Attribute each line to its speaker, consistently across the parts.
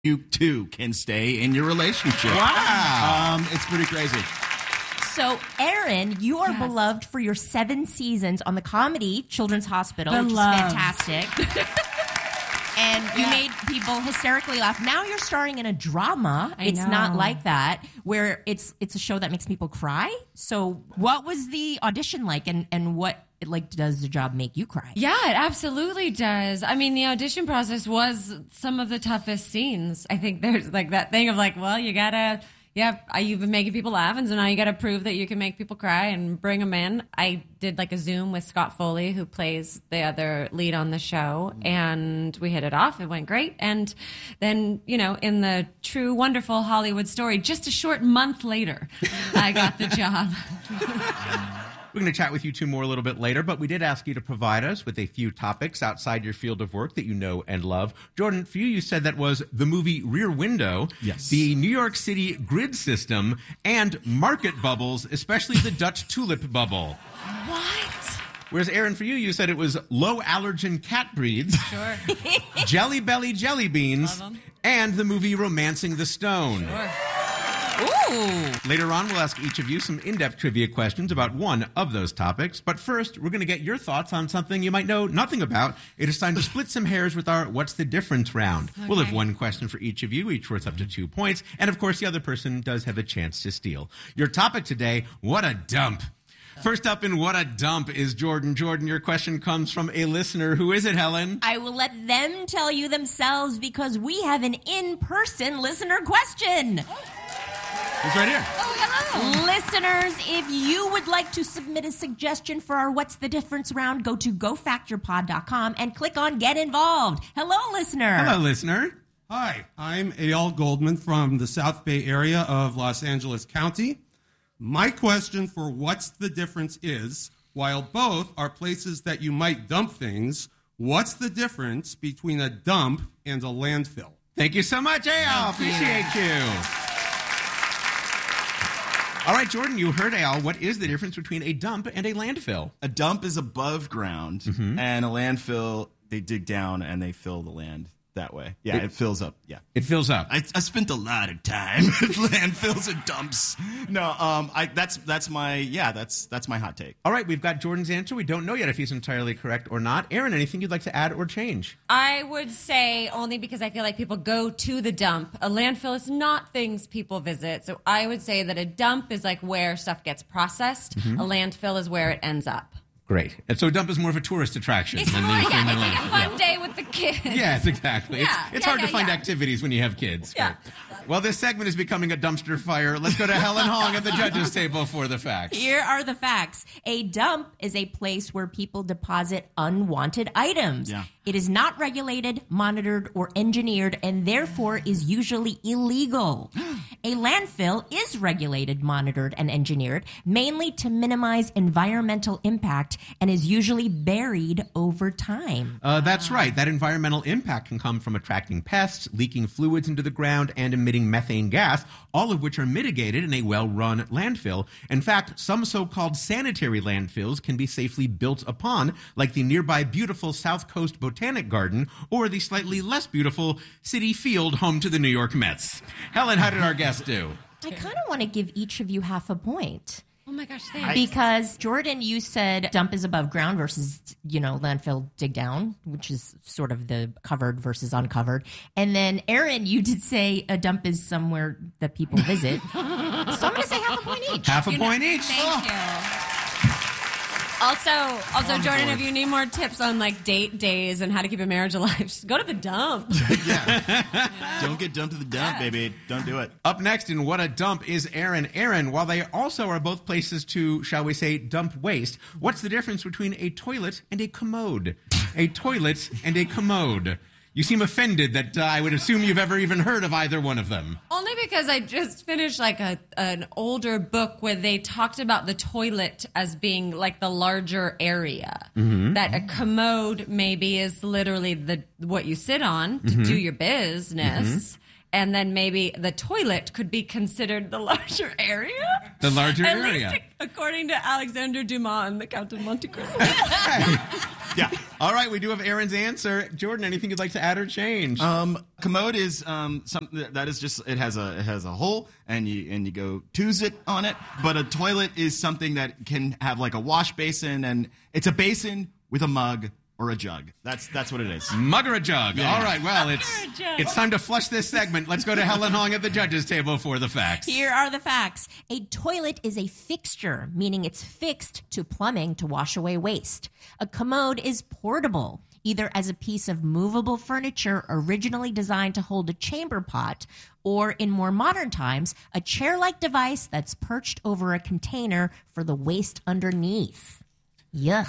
Speaker 1: you too can stay in your relationship.
Speaker 2: Wow.
Speaker 1: It's pretty crazy.
Speaker 3: So, Aaron, you are beloved for your 7 seasons on the comedy Children's Hospital, which is fantastic. And you made people hysterically laugh. Now you're starring in a drama. It's not like that, where it's a show that makes people cry. So what was the audition like, and what does the job make you cry?
Speaker 4: Yeah, it absolutely does. I mean, the audition process was some of the toughest scenes. I think there's like that thing of like, well, you gotta... you've been making people laugh, and so now you got to prove that you can make people cry and bring them in. I did like a Zoom with Scott Foley, who plays the other lead on the show, and we hit it off. It went great. And then, in the true, wonderful Hollywood story, just a short month later, I got the job.
Speaker 2: We're going to chat with you two more a little bit later, but we did ask you to provide us with a few topics outside your field of work that you know and love. Jordan, for you said that was the movie Rear Window, the New York City grid system, and market bubbles, especially the Dutch tulip bubble.
Speaker 3: What?
Speaker 2: Whereas, Aaron, for you said it was low-allergen cat breeds,
Speaker 4: Sure.
Speaker 2: Jelly Belly jelly beans, and the movie Romancing the Stone.
Speaker 4: Sure.
Speaker 3: Ooh.
Speaker 2: Later on, we'll ask each of you some in-depth trivia questions about one of those topics. But first, we're going to get your thoughts on something you might know nothing about. It is time to split some hairs with our What's the Difference round. Okay. We'll have one question for each of you, each worth up to 2 points. And, of course, the other person does have a chance to steal. Your topic today, what a dump. First up in What a Dump is Jordan. Jordan, your question comes from a listener. Who is it, Helen?
Speaker 3: I will let them tell you themselves because we have an in-person listener question.
Speaker 2: It's right here.
Speaker 3: Oh, hello. Listeners, if you would like to submit a suggestion for our What's the Difference round, go to gofactyourpod.com and click on Get Involved. Hello, listener.
Speaker 2: Hello, listener.
Speaker 5: Hi, I'm Eyal Goldman from the South Bay area of Los Angeles County. My question for What's the Difference is, while both are places that you might dump things, what's the difference between a dump and a landfill?
Speaker 2: Thank you so much, Eyal. Appreciate you. All right, Jordan, you heard Al. What is the difference between a dump and a landfill?
Speaker 1: A dump is above ground, and a landfill, they dig down and they fill the land that way. Yeah, it fills up. Yeah,
Speaker 2: it fills up.
Speaker 1: I spent a lot of time with landfills and dumps. No, that's my hot take.
Speaker 2: All right, we've got Jordan's answer. We don't know yet if he's entirely correct or not. Aaron, anything you'd like to add or change?
Speaker 4: I would say only because I feel like people go to the dump. A landfill is not things people visit. So I would say that a dump is like where stuff gets processed. A landfill is where it ends up.
Speaker 2: Great. And so a dump is more of a tourist attraction.
Speaker 4: It's more, it's like a fun day with the kids.
Speaker 2: Yes, exactly. It's hard to find activities when you have kids.
Speaker 4: Yeah.
Speaker 2: Well, this segment is becoming a dumpster fire. Let's go to Helen Hong at the judges' table for the facts.
Speaker 3: Here are the facts. A dump is a place where people deposit unwanted items.
Speaker 1: Yeah.
Speaker 3: It is not regulated, monitored, or engineered, and therefore is usually illegal. A landfill is regulated, monitored, and engineered, mainly to minimize environmental impact, and is usually buried over time.
Speaker 2: That's right. That environmental impact can come from attracting pests, leaking fluids into the ground, and emitting methane gas, all of which are mitigated in a well-run landfill. In fact, some so-called sanitary landfills can be safely built upon, like the nearby beautiful South Coast Botanic Garden or the slightly less beautiful Citi Field home to the New York Mets. Helen, how did our guest do?
Speaker 3: I kind of want to give each of you half a point.
Speaker 4: Oh my gosh, thanks.
Speaker 3: Because, Jordan, you said dump is above ground versus, landfill dig down, which is sort of the covered versus uncovered. And then, Aaron, you did say a dump is somewhere that people visit. So I'm going to say half a point each.
Speaker 2: Half a point each.
Speaker 4: Thank you. Also, Jordan, if you need more tips on date days and how to keep a marriage alive, just go to the dump.
Speaker 1: Don't get dumped to the dump, baby. Don't do it.
Speaker 2: Up next in What a Dump is Aaron. Aaron, while they also are both places to, shall we say, dump waste, what's the difference between a toilet and a commode? A toilet and a commode. You seem offended that I would assume you've ever even heard of either one of them.
Speaker 4: Only because I just finished an older book where they talked about the toilet as being like the larger area. Mm-hmm. That a commode maybe is literally what you sit on to do your business. Mm-hmm. And then maybe the toilet could be considered the larger area.
Speaker 2: The larger area.
Speaker 4: At least according to Alexander Dumas and the Count of Monte Cristo.
Speaker 1: Yeah.
Speaker 2: All right, we do have Aaron's answer. Jordan, anything you'd like to add or change?
Speaker 1: Commode is something that is just it has a hole and you go twos it on it. But a toilet is something that can have like a wash basin, and it's a basin with a mug or a jug. That's what it is.
Speaker 2: Mug or a jug.
Speaker 1: Yeah.
Speaker 2: All right, well, it's time to flush this segment. Let's go to Helen Hong at the judges' table for the facts.
Speaker 3: Here are the facts. A toilet is a fixture, meaning it's fixed to plumbing to wash away waste. A commode is portable, either as a piece of movable furniture originally designed to hold a chamber pot, or in more modern times, a chair-like device that's perched over a container for the waste underneath. Yuck.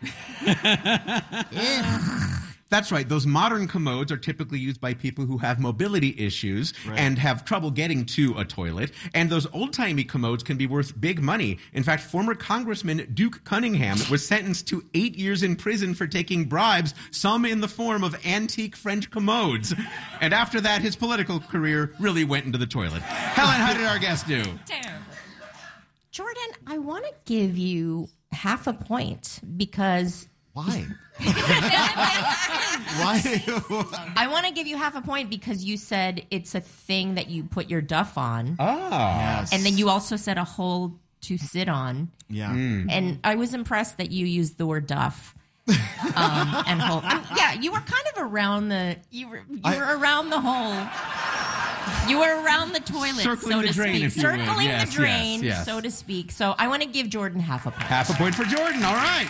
Speaker 2: That's right. Those modern commodes are typically used by people who have mobility issues and have trouble getting to a toilet. And those old-timey commodes can be worth big money. In fact, former Congressman Duke Cunningham was sentenced to 8 years in prison for taking bribes, some in the form of antique French commodes. And after that, his political career really went into the toilet. Helen, how did our guest do?
Speaker 4: Terrible.
Speaker 3: Jordan, I want to give you half a point because...
Speaker 1: Why? Why?
Speaker 3: I want to give you half a point because you said it's a thing that you put your duff on.
Speaker 1: Yes.
Speaker 3: And then you also said a hole to sit on.
Speaker 1: Yeah.
Speaker 3: And I was impressed that you used the word duff. And hole. Yeah, you were kind of around the... You were around the hole. You were around the toilet,
Speaker 2: Circling
Speaker 3: so
Speaker 2: the
Speaker 3: to
Speaker 2: drain,
Speaker 3: speak.
Speaker 2: if you would.
Speaker 3: Circling
Speaker 2: Yes,
Speaker 3: the drain,
Speaker 2: yes.
Speaker 3: so to speak. So I want to give Jordan half a point.
Speaker 2: Half a point for Jordan. All right.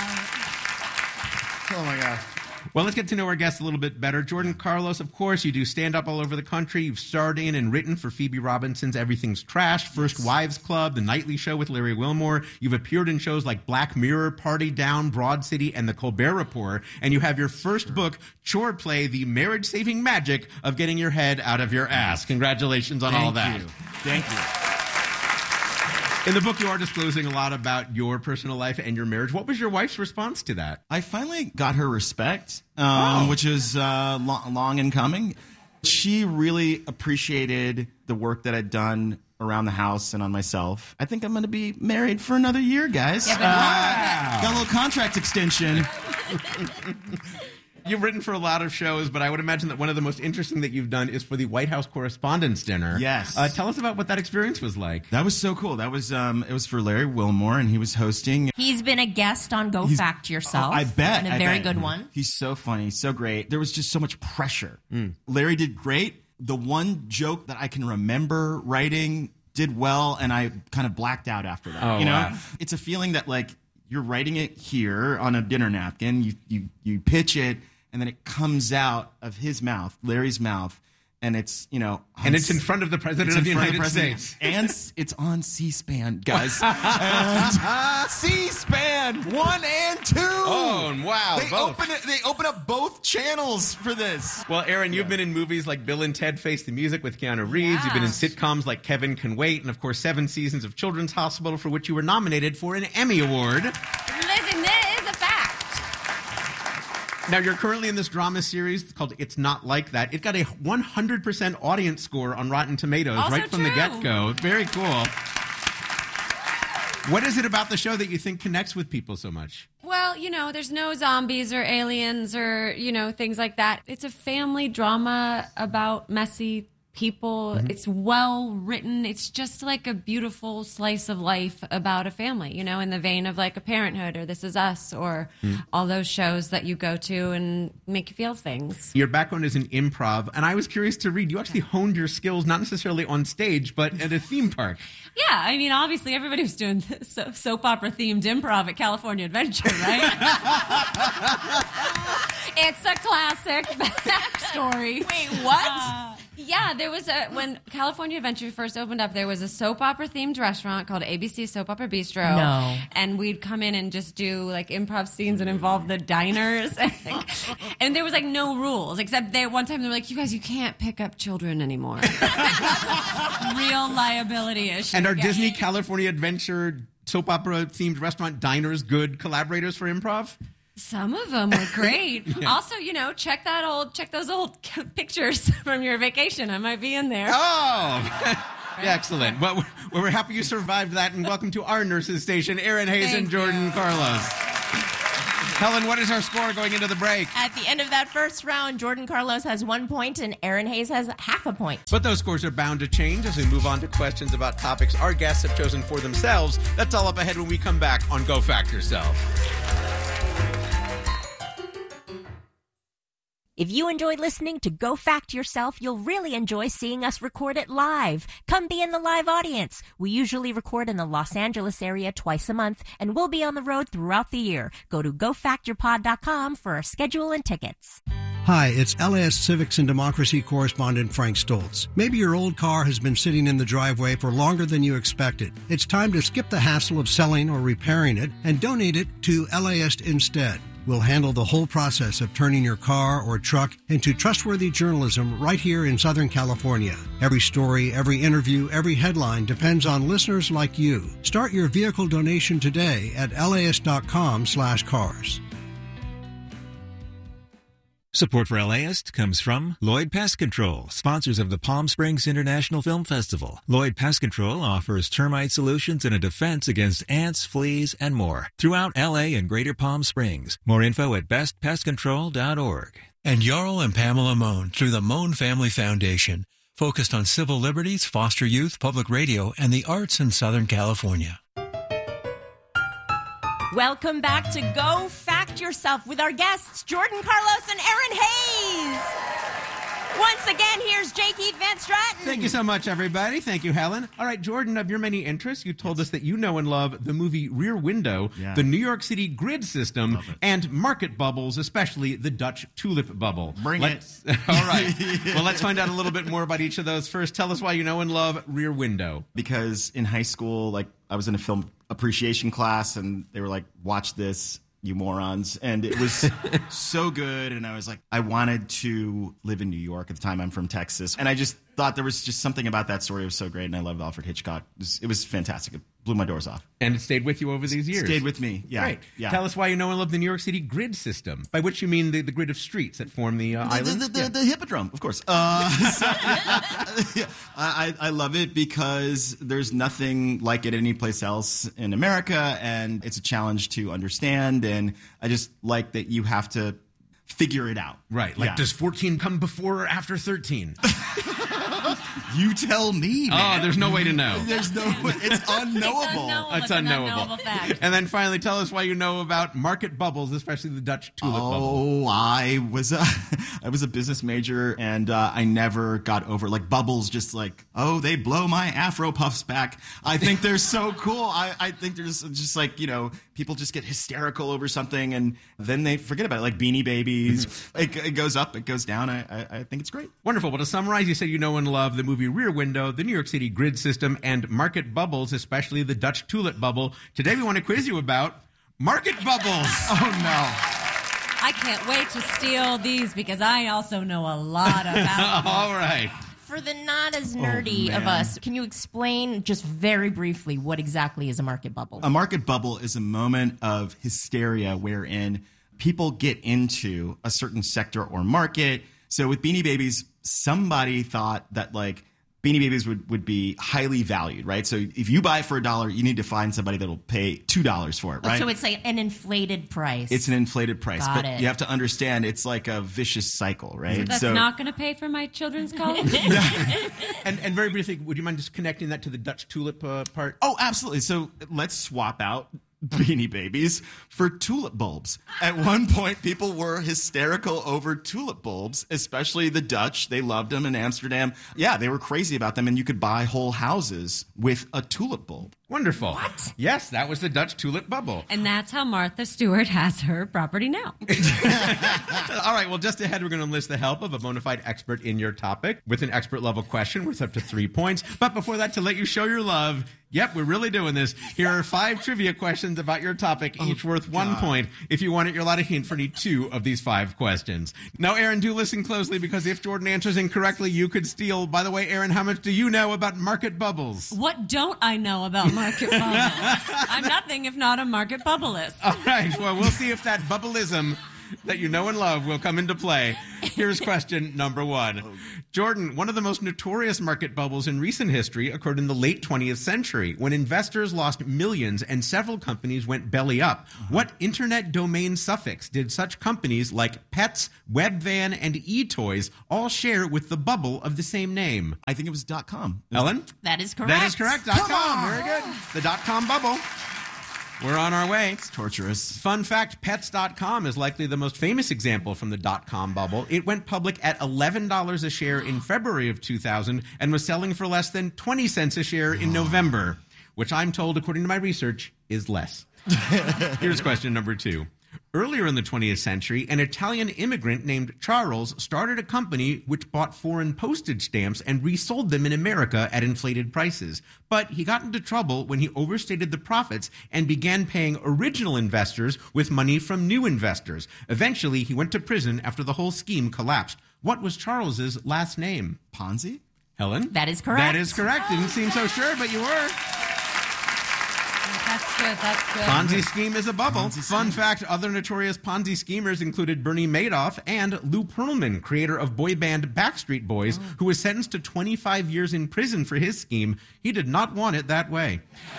Speaker 1: Oh my God.
Speaker 2: Well, let's get to know our guests a little bit better. Jordan Carlos, of course, you do stand-up all over the country. You've starred in and written for Phoebe Robinson's Everything's Trashed, First Wives Club, The Nightly Show with Larry Wilmore. You've appeared in shows like Black Mirror, Party Down, Broad City, and The Colbert Report. And you have your first book, Chore Play, The Marriage-Saving Magic of Getting Your Head Out of Your Ass. Congratulations on all that.
Speaker 1: Thank you.
Speaker 2: In the book, you are disclosing a lot about your personal life and your marriage. What was your wife's response to that?
Speaker 1: I finally got her respect, which is long in coming. She really appreciated the work that I'd done around the house and on myself. I think I'm going to be married for another year, guys.
Speaker 3: Yeah,
Speaker 1: got a little contract extension.
Speaker 2: You've written for a lot of shows, but I would imagine that one of the most interesting that you've done is for the White House Correspondents' Dinner.
Speaker 1: Yes.
Speaker 2: Tell us about what that experience was like.
Speaker 1: That was so cool. That was it was for Larry Wilmore, and he was hosting.
Speaker 3: He's been a guest on Go Fact Yourself.
Speaker 1: I bet.
Speaker 3: And a very good one.
Speaker 1: He's so funny, so great. There was just so much pressure. Larry did great. The one joke that I can remember writing did well, and I kind of blacked out after that.
Speaker 2: Oh,
Speaker 1: you know,
Speaker 2: wow.
Speaker 1: It's a feeling that like you're writing it here on a dinner napkin. You pitch it, and then it comes out of his mouth, Larry's mouth, and it's, you know...
Speaker 2: And it's in front of the President of the United States.
Speaker 1: And it's on C-SPAN, guys. And C-SPAN 1 and 2.
Speaker 2: Oh, wow.
Speaker 1: They open up both channels for this.
Speaker 2: Well, Aaron, you've been in movies like Bill and Ted Face the Music with Keanu Reeves. You've been in sitcoms like Kevin Can Wait, and of course 7 seasons of Children's Hospital, for which you were nominated for an Emmy Award.
Speaker 4: Listen, that is a fact.
Speaker 2: Now, you're currently in this drama series called It's Not Like That. It got a 100% audience score on Rotten Tomatoes
Speaker 4: Also
Speaker 2: right from the
Speaker 4: true.
Speaker 2: get-go. Very cool. What is it about the show that you think connects with people so much?
Speaker 4: Well, you know, there's no zombies or aliens or, you know, things like that. It's a family drama about messy people. It's well written. It's just like a beautiful slice of life about a family, you know, in the vein of like a Parenthood or This Is Us or all those shows that you go to and make you feel things.
Speaker 2: Your background is in improv, and I was curious to read. You actually honed your skills, not necessarily on stage, but at a theme park.
Speaker 4: Yeah, I mean, obviously everybody was doing this soap opera themed improv at California Adventure, right? It's a classic backstory.
Speaker 3: Wait, what?
Speaker 4: Yeah, there was when California Adventure first opened up, there was a soap opera themed restaurant called ABC Soap Opera Bistro.
Speaker 3: No.
Speaker 4: And we'd come in and just do like improv scenes and involve the diners. And there was like no rules, except one time they were like, you guys, you can't pick up children anymore. Real liability issue.
Speaker 2: And are Disney California Adventure soap opera themed restaurant diners good collaborators for improv?
Speaker 4: Some of them were great. Also, you know, check those old pictures from your vacation. I might be in there.
Speaker 2: Oh, excellent. Well, we're happy you survived that, and welcome to our nurses station, Aaron Hayes and Jordan Carlos. Helen, what is our score going into the break?
Speaker 3: At the end of that first round, Jordan Carlos has 1 point and Aaron Hayes has half a point.
Speaker 2: But those scores are bound to change as we move on to questions about topics our guests have chosen for themselves. That's all up ahead when we come back on Go Fact Yourself.
Speaker 6: If you enjoyed listening to Go Fact Yourself, you'll really enjoy seeing us record it live. Come be in the live audience. We usually record in the Los Angeles area twice a month, and we'll be on the road throughout the year. Go to gofactyourpod.com for our schedule and tickets.
Speaker 7: Hi, it's LAS Civics and Democracy correspondent Frank Stoltz. Maybe your old car has been sitting in the driveway for longer than you expected. It's time to skip the hassle of selling or repairing it and donate it to LAS instead. We'll handle the whole process of turning your car or truck into trustworthy journalism right here in Southern California. Every story, every interview, every headline depends on listeners like you. Start your vehicle donation today at las.com/cars.
Speaker 8: Support for LAist comes from Lloyd Pest Control, sponsors of the Palm Springs International Film Festival. Lloyd Pest Control offers termite solutions and a defense against ants, fleas, and more throughout LA and Greater Palm Springs. More info at bestpestcontrol.org.
Speaker 9: And Jarl and Pamela Mohn through the Mohn Family Foundation, focused on civil liberties, foster youth, public radio, and the arts in Southern California.
Speaker 3: Welcome back to Go Fact Yourself with our guests, Jordan Carlos and Aaron Hayes. Once again, here's J. Keith Van Stratton.
Speaker 2: Thank you so much, everybody. Thank you, Helen. All right, Jordan, of your many interests, you told us that you know and love the movie Rear Window, the New York City grid system, and market bubbles, especially the Dutch tulip bubble.
Speaker 1: Bring it.
Speaker 2: All right. Well, let's find out a little bit more about each of those. First, tell us why you know and love Rear Window.
Speaker 1: Because in high school, I was in a film appreciation class, and they were like, watch this, you morons. And it was so good. And I was like, I wanted to live in New York at the time. I'm from Texas. And I just thought there was just something about that story. It was so great. And I loved Alfred Hitchcock. It was fantastic. It blew my doors off.
Speaker 2: And it stayed with you over these years.
Speaker 1: Stayed with me. Yeah.
Speaker 2: Great.
Speaker 1: Yeah.
Speaker 2: Tell us why you know and love the New York City grid system, by which you mean the grid of streets that form the island.
Speaker 1: The Hippodrome, of course. I love it because there's nothing like it anyplace else in America, and it's a challenge to understand, and I just like that you have to figure it out.
Speaker 2: Right. Like, does 14 come before or after 13?
Speaker 1: You tell me, man.
Speaker 2: Oh, there's no way to know.
Speaker 1: There's no way. It's unknowable.
Speaker 2: It's unknowable.
Speaker 4: Fact.
Speaker 2: And then finally, tell us why you know about market bubbles, especially the Dutch tulip bubble.
Speaker 1: Oh, I was a business major, and I never got over bubbles. Just they blow my Afro puffs back. I think they're so cool. I think they're just people just get hysterical over something, and then they forget about it. Like Beanie Babies, it goes up, it goes down. I think it's great.
Speaker 2: Wonderful. Well, to summarize, you said you know and love the movie Rear Window, the New York City grid system, and market bubbles, especially the Dutch tulip bubble. Today we want to quiz you about market bubbles.
Speaker 1: Oh, no.
Speaker 4: I can't wait to steal these because I also know a lot about them.
Speaker 2: All right.
Speaker 3: For the not as nerdy of us, can you explain just very briefly what exactly is a market bubble?
Speaker 1: A market bubble is a moment of hysteria wherein people get into a certain sector or market. So with Beanie Babies, somebody thought that Beanie Babies would be highly valued, right? So if you buy it for $1, you need to find somebody that'll pay $2 for it, right?
Speaker 3: So it's like an inflated price.
Speaker 1: It's an inflated price.
Speaker 3: Got
Speaker 1: but
Speaker 3: it.
Speaker 1: You have to understand it's like a vicious cycle, right?
Speaker 4: That's not going to pay for my children's college?
Speaker 2: And very briefly, would you mind just connecting that to the Dutch tulip part?
Speaker 1: Oh, absolutely. So let's swap out Beanie Babies for tulip bulbs. At one point, people were hysterical over tulip bulbs, especially the Dutch. They loved them in Amsterdam. Yeah, they were crazy about them, and you could buy whole houses with a tulip bulb.
Speaker 2: Wonderful.
Speaker 3: What?
Speaker 2: Yes, that was the Dutch tulip bubble.
Speaker 4: And that's how Martha Stewart has her property now.
Speaker 2: All right, well, just ahead, we're going to enlist the help of a bona fide expert in your topic with an expert level question worth up to 3 points. But before that, to let you show your love, yep, we're really doing this. Here are 5 trivia questions about your topic, each worth 1 point. If you want it, you're allowed a hint for any 2 of these 5 questions. Now, Aaron, do listen closely, because if Jordan answers incorrectly, you could steal. By the way, Aaron, how much do you know about market bubbles?
Speaker 4: What don't I know about market bubbles? I'm nothing if not a market bubbleist.
Speaker 2: All right, well, we'll see if that bubbleism that you know and love will come into play. Here's question number 1. Jordan, one of the most notorious market bubbles in recent history occurred in the late 20th century when investors lost millions and several companies went belly up. What internet domain suffix did such companies like Pets, Webvan, and eToys all share with the bubble of the same name?
Speaker 1: I think it was .com.
Speaker 2: Ellen?
Speaker 3: That is correct.
Speaker 2: That is correct. .com. Very good. The .com bubble. We're on our way.
Speaker 1: It's torturous.
Speaker 2: Fun fact, Pets.com is likely the most famous example from the .com bubble. It went public at $11 a share in February of 2000 and was selling for less than 20 cents a share in November, which I'm told, according to my research, is less. Here's question number 2. Earlier in the 20th century, an Italian immigrant named Charles started a company which bought foreign postage stamps and resold them in America at inflated prices. But he got into trouble when he overstated the profits and began paying original investors with money from new investors. Eventually, he went to prison after the whole scheme collapsed. What was Charles's last name?
Speaker 1: Ponzi?
Speaker 2: Helen?
Speaker 3: That is correct.
Speaker 2: That is correct. Didn't seem so sure, but you were.
Speaker 4: That's good. That's good.
Speaker 2: Ponzi scheme is a bubble. Fun fact, other notorious Ponzi schemers included Bernie Madoff and Lou Pearlman, creator of boy band Backstreet Boys, who was sentenced to 25 years in prison for his scheme. He did not want it that way.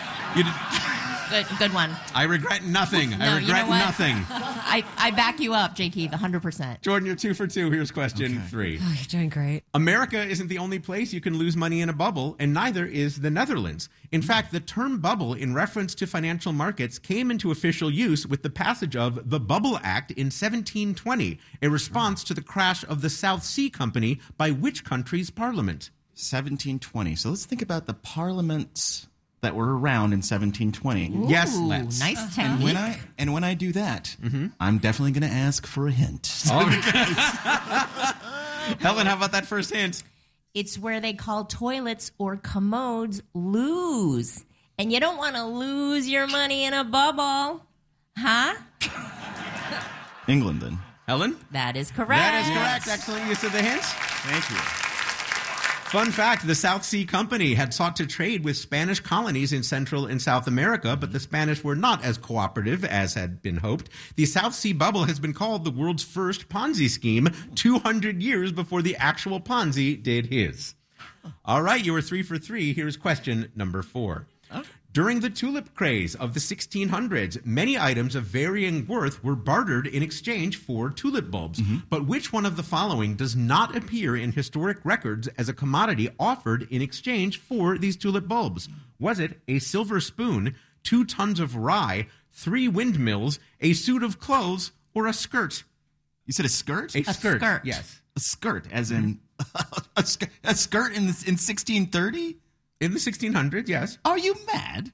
Speaker 3: Good one.
Speaker 2: I regret nothing.
Speaker 3: No,
Speaker 2: I regret
Speaker 3: you know what?
Speaker 2: nothing.
Speaker 3: I back you up, Jake Heath, 100%.
Speaker 2: Jordan, you're 2 for 2. Here's question 3.
Speaker 4: Oh, you're doing great.
Speaker 2: America isn't the only place you can lose money in a bubble, and neither is the Netherlands. In fact, the term bubble in reference to financial markets came into official use with the passage of the Bubble Act in 1720, a response to the crash of the South Sea Company by which country's parliament?
Speaker 1: 1720. So let's think about the parliaments that were around in 1720.
Speaker 3: Ooh,
Speaker 2: yes, let's.
Speaker 3: Nice technique.
Speaker 1: And when I do that, I'm definitely going to ask for a hint.
Speaker 2: Helen, how about that first hint?
Speaker 3: It's where they call toilets or commodes lose. And you don't want to lose your money in a bubble. Huh?
Speaker 1: England, then.
Speaker 2: Helen?
Speaker 3: That is correct.
Speaker 2: That is correct. Excellent use of the hint.
Speaker 1: Thank you.
Speaker 2: Fun fact, the South Sea Company had sought to trade with Spanish colonies in Central and South America, but the Spanish were not as cooperative as had been hoped. The South Sea Bubble has been called the world's first Ponzi scheme 200 years before the actual Ponzi did his. All right, you were 3 for 3. Here's question number 4. During the tulip craze of the 1600s, many items of varying worth were bartered in exchange for tulip bulbs. But which one of the following does not appear in historic records as a commodity offered in exchange for these tulip bulbs? Was it a silver spoon, 2 tons of rye, 3 windmills, a suit of clothes, or a skirt?
Speaker 1: You said a skirt?
Speaker 2: A skirt. Yes.
Speaker 1: A skirt, as in a skirt in 1630?
Speaker 2: In the 1600s, yes.
Speaker 1: Are you mad?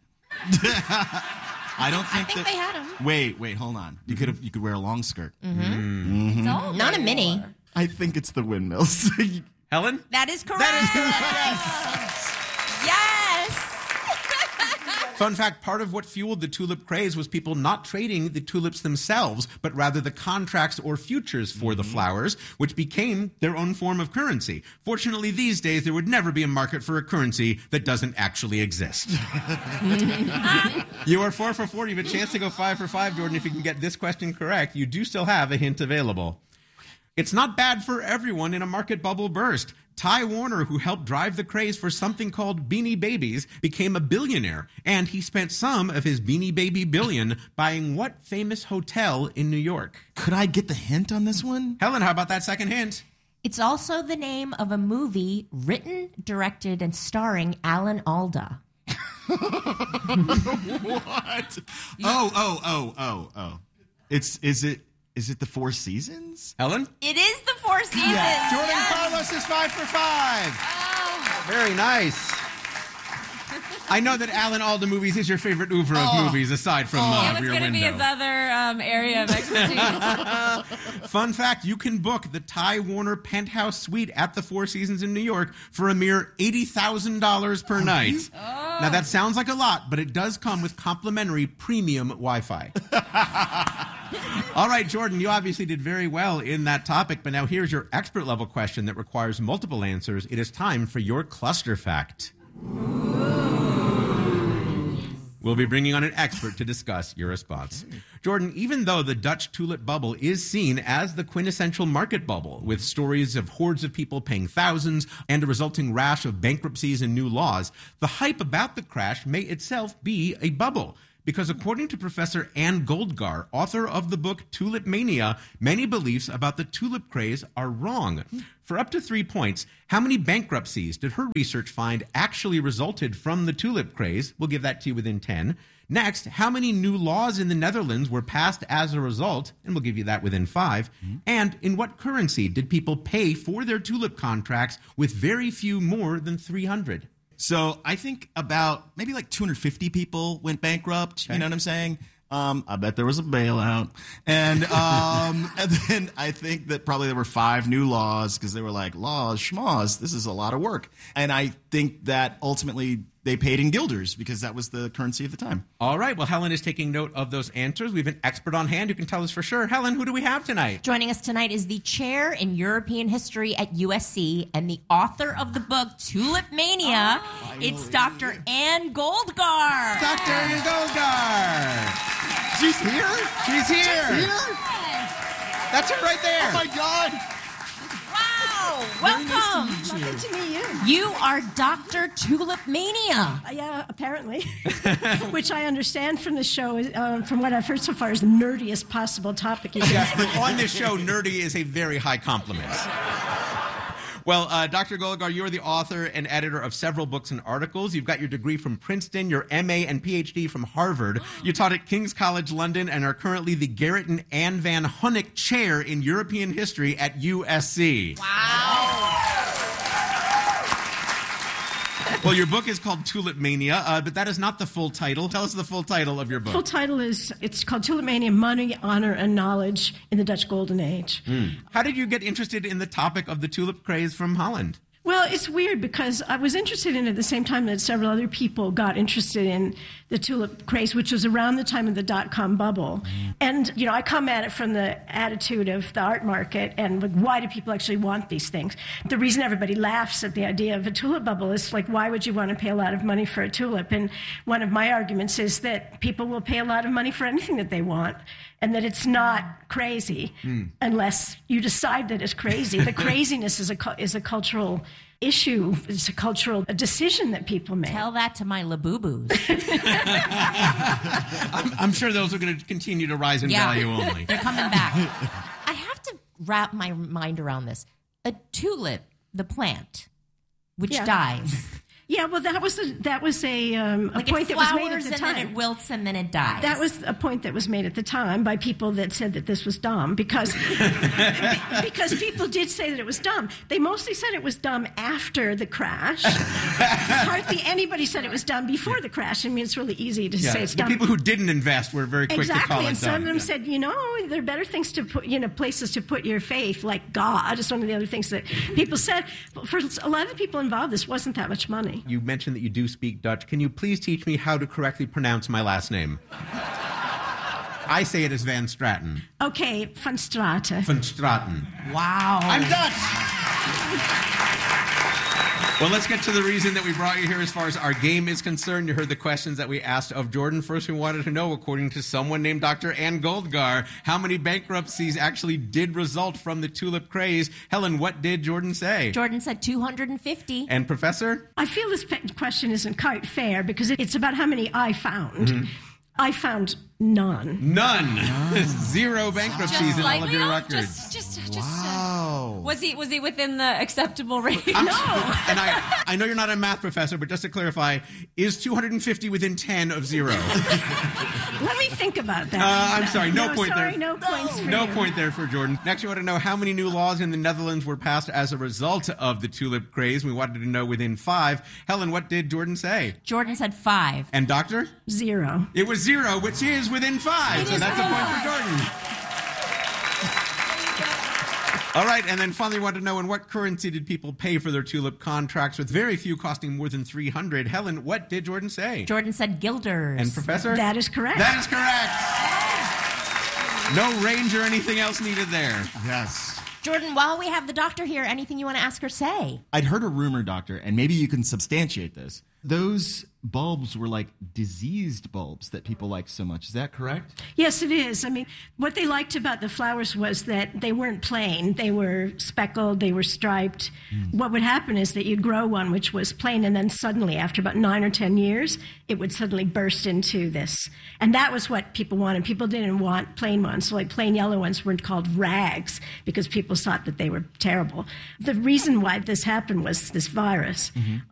Speaker 1: I don't think
Speaker 3: I think they had them.
Speaker 1: Wait, hold on. You could wear a long skirt.
Speaker 3: It's all not a mini.
Speaker 1: I think it's the windmills.
Speaker 2: Helen?
Speaker 3: That is correct.
Speaker 2: That is correct, yes.
Speaker 3: Yes.
Speaker 2: Fun fact, part of what fueled the tulip craze was people not trading the tulips themselves, but rather the contracts or futures for the flowers, which became their own form of currency. Fortunately, these days, there would never be a market for a currency that doesn't actually exist. You are 4 for 4. You have a chance to go 5 for 5, Jordan. If you can get this question correct, you do still have a hint available. It's not bad for everyone in a market bubble burst. Ty Warner, who helped drive the craze for something called Beanie Babies, became a billionaire, and he spent some of his Beanie Baby billion buying what famous hotel in New York?
Speaker 1: Could I get the hint on this one?
Speaker 2: Helen, how about that second hint?
Speaker 3: It's also the name of a movie written, directed, and starring Alan Alda.
Speaker 1: What? Oh. Is it the Four Seasons?
Speaker 2: Helen?
Speaker 3: It is the Four Seasons.
Speaker 2: Yeah. Jordan
Speaker 3: Yes.
Speaker 2: Carlos is 5 for 5.
Speaker 3: Oh.
Speaker 2: Very nice. I know that Alan Alda movies is your favorite oeuvre of movies, aside from
Speaker 4: It was
Speaker 2: Rear
Speaker 4: going to be
Speaker 2: Window.
Speaker 4: his other area of expertise.
Speaker 2: Fun fact, you can book the Ty Warner penthouse suite at the Four Seasons in New York for a mere $80,000 per night. Now, that sounds like a lot, but it does come with complimentary premium Wi-Fi. All right, Jordan, you obviously did very well in that topic, but now here's your expert level question that requires multiple answers. It is time for your cluster fact. We'll be bringing on an expert to discuss your response. Jordan, even though the Dutch tulip bubble is seen as the quintessential market bubble, with stories of hordes of people paying thousands and a resulting rash of bankruptcies and new laws, the hype about the crash may itself be a bubble. Because according to Professor Anne Goldgar, author of the book Tulip Mania, many beliefs about the tulip craze are wrong. For up to 3 points, how many bankruptcies did her research find actually resulted from the tulip craze? We'll give that to you within 10. Next, how many new laws in the Netherlands were passed as a result? And we'll give you that within 5. And in what currency did people pay for their tulip contracts with very few more than 300?
Speaker 1: So I think about maybe like 250 people went bankrupt. Okay. You know what I'm saying? I bet there was a bailout. And and then I think that probably there were 5 new laws because they were like, laws, schmaws, this is a lot of work. And I think that ultimately they paid in guilders because that was the currency of the time.
Speaker 2: All right. Well, Helen is taking note of those answers. We have an expert on hand who can tell us for sure. Helen, who do we have tonight?
Speaker 3: Joining us tonight is the chair in European history at USC and the author of the book Tulip Mania. It's Dr. Anne Goldgar.
Speaker 2: Dr. Anne Goldgar.
Speaker 1: She's here?
Speaker 2: She's here.
Speaker 1: She's here?
Speaker 2: That's her right there.
Speaker 1: Oh, my God.
Speaker 3: Wow. Welcome.
Speaker 10: Nice to meet you.
Speaker 3: You are Dr. Tulip Mania.
Speaker 10: Yeah, apparently. Which I understand from the show, from what I've heard so far, is the nerdiest possible topic.
Speaker 2: Yes, but on this show, nerdy is a very high compliment. Well, Dr. Goldgar, you're the author and editor of several books and articles. You've got your degree from Princeton, your MA and PhD from Harvard. You taught at King's College London and are currently the Gerrit and Anne Van Hunnick Chair in European History at USC.
Speaker 3: Wow.
Speaker 2: Well, your book is called Tulip Mania, but that is not the full title. Tell us the full title of your book.
Speaker 10: Full title is, it's called Tulip Mania, Money, Honor, and Knowledge in the Dutch Golden Age.
Speaker 2: How did you get interested in the topic of the tulip craze from Holland?
Speaker 10: Well, it's weird because I was interested in it at the same time that several other people got interested in the tulip craze, which was around the time of the dot-com bubble. And, you know, I come at it from the attitude of the art market and like, why do people actually want these things? The reason everybody laughs at the idea of a tulip bubble is like, why would you want to pay a lot of money for a tulip? And one of my arguments is that people will pay a lot of money for anything that they want, and that it's not crazy unless you decide that it's crazy. The craziness is a cultural issue. It's a cultural decision that people make.
Speaker 3: Tell that to my Labubu's.
Speaker 2: I'm sure those are going to continue to rise in value only.
Speaker 3: They're coming back. I have to wrap my mind around this. A tulip, the plant, which dies.
Speaker 10: Yeah, well, that was a
Speaker 3: like
Speaker 10: point that was made at the time.
Speaker 3: And then it wilts and then it dies.
Speaker 10: That was a point that was made at the time by people that said that this was dumb because people did say that it was dumb. They mostly said it was dumb after the crash. Hardly anybody said it was dumb before the crash. I mean, it's really easy to say it's dumb.
Speaker 2: The people who didn't invest were very quick to call it dumb.
Speaker 10: And some of them said, you know, there are better things to put, places to put your faith, like God is one of the other things that people said. But for a lot of the people involved, this wasn't that much money.
Speaker 2: You mentioned that you do speak Dutch. Can you please teach me how to correctly pronounce my last name? I say it as Van Straten.
Speaker 10: Okay, Van Straten.
Speaker 2: Van Straten.
Speaker 3: Wow.
Speaker 2: I'm Dutch! Well, let's get to the reason that we brought you here as far as our game is concerned. You heard the questions that we asked of Jordan. First, we wanted to know, according to someone named Dr. Anne Goldgar, how many bankruptcies actually did result from the tulip craze. Helen, what did Jordan say?
Speaker 3: Jordan said 250.
Speaker 2: And Professor?
Speaker 10: I feel this question isn't quite fair because it's about how many I found. I found none.
Speaker 2: None. 0 bankruptcies in all of your records.
Speaker 1: Wow.
Speaker 4: Was he within the acceptable range?
Speaker 10: No.
Speaker 2: And I know you're not a math professor, but just to clarify, is 250 within 10 of 0?
Speaker 10: Let me think about that.
Speaker 2: I'm sorry. No point there.
Speaker 10: No points for
Speaker 2: No
Speaker 10: you.
Speaker 2: point there for Jordan. Next, we want to know how many new laws in the Netherlands were passed as a result of the tulip craze. We wanted to know within 5. Helen, what did Jordan say?
Speaker 3: Jordan said 5.
Speaker 2: And Doctor?
Speaker 10: 0.
Speaker 2: It was 0, which is within 5. So that's a point for Jordan. All right, and then finally, we wanted to know in what currency did people pay for their tulip contracts, with very few costing more than 300. Helen, what did Jordan say?
Speaker 3: Jordan said guilders.
Speaker 2: And Professor?
Speaker 10: That is correct.
Speaker 2: That is correct. No range or anything else needed there.
Speaker 1: Yes.
Speaker 3: Jordan, while we have the doctor here, anything you want to ask or say?
Speaker 1: I'd heard a rumor, Doctor, and maybe you can substantiate this, those bulbs were like diseased bulbs that people liked so much. Is that correct?
Speaker 10: Yes, it is. I mean, what they liked about the flowers was that they weren't plain. They were speckled, they were striped. What would happen is that you'd grow one which was plain, and then suddenly, after about 9 or 10 years, it would suddenly burst into this. And that was what people wanted. People didn't want plain ones. So like plain yellow ones weren't called rags because people thought that they were terrible. The reason why this happened was this virus.